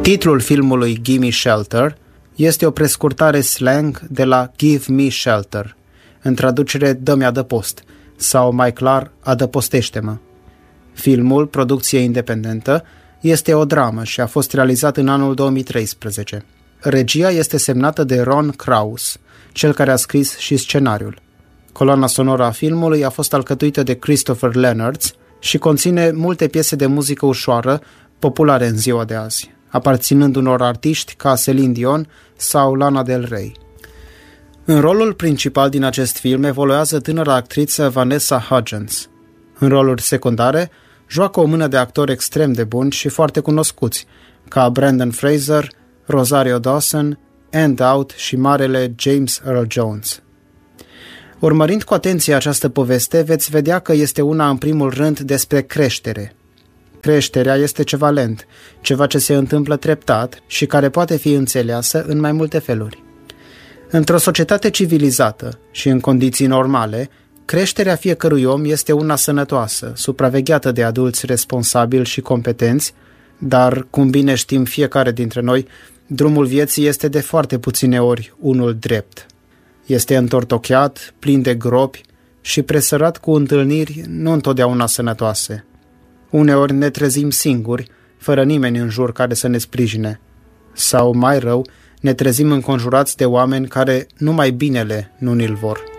Titlul filmului Gimme Shelter este o prescurtare slang de la Give Me Shelter, în traducere Dă-mi adăpost, sau mai clar Adăpostește-mă. Filmul, producție independentă, este o dramă și a fost realizat în anul 2013. Regia este semnată de Ron Krause, cel care a scris și scenariul. Coloana sonoră a filmului a fost alcătuită de Christopher Leonards și conține multe piese de muzică ușoară, populare în ziua de azi, aparținând unor artiști ca Celine Dion sau Lana Del Rey. În rolul principal din acest film evoluează tânăra actriță Vanessa Hudgens. În roluri secundare joacă o mână de actori extrem de buni și foarte cunoscuți, ca Brendan Fraser, Rosario Dawson, Ann Dowd și marele James Earl Jones. Urmărind cu atenție această poveste, veți vedea că este una în primul rând despre creștere. Creșterea este ceva lent, ceva ce se întâmplă treptat și care poate fi înțeleasă în mai multe feluri. Într-o societate civilizată și în condiții normale, creșterea fiecărui om este una sănătoasă, supravegheată de adulți responsabili și competenți, dar, cum bine știm fiecare dintre noi, drumul vieții este de foarte puține ori unul drept. Este întortocheat, plin de gropi și presărat cu întâlniri nu întotdeauna sănătoase. Uneori ne trezim singuri, fără nimeni în jur care să ne sprijine. Sau, mai rău, ne trezim înconjurați de oameni care numai binele nu ni-l vor.